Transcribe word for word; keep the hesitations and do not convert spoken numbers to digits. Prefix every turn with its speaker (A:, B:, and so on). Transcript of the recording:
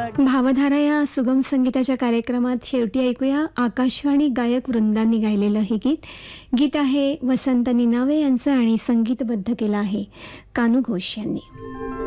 A: भावधारा या सुगम संगीताच्या कार्यक्रमात शेवटी ऐकूया आकाशवाणी गायक वृंदांनी गायलेलं हे गीत. गीत आहे वसंत निनावे यांचं आणि संगीतबद्ध केलं आहे कानू घोष यांनी.